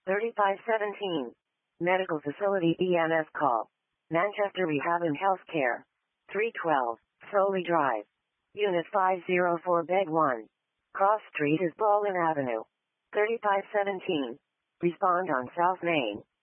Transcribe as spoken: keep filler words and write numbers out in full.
thirty-five seventeen. Medical Facility E M S call. Manchester Rehab and Healthcare. three twelve. Foley Drive. Unit five oh four Bed one. Cross Street is Baldwin Avenue. thirty-five seventeen. Respond on South Main.